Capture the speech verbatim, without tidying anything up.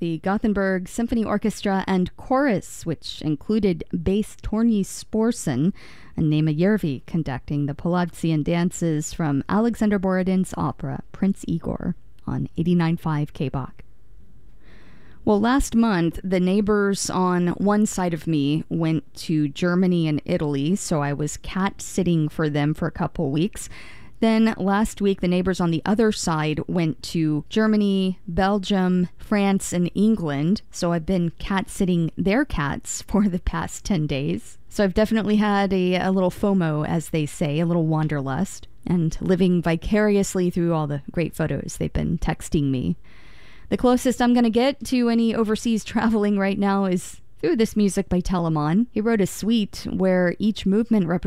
the Gothenburg Symphony Orchestra and Chorus, which included bass Torni Sporsen and Nema Järvi conducting the Polavtsian dances from Alexander Borodin's opera Prince Igor on eighty-nine point five K B O C. Well, last month, the neighbors on one side of me went to Germany and Italy, so I was cat sitting for them for a couple weeks. Then last week, the neighbors on the other side went to Germany, Belgium, France, and England, so I've been cat sitting their cats for the past ten days. So I've definitely had a, a little FOMO, as they say, a little wanderlust, and living vicariously through all the great photos they've been texting me. The closest I'm going to get to any overseas traveling right now is through this music by Telemann. He wrote a suite where each movement represents